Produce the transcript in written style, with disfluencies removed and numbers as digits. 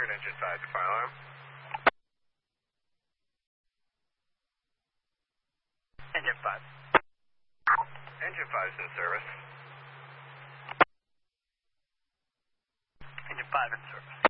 Target engine 5 to fire alarm. Engine 5. Engine 5 is in service. Engine 5 in service.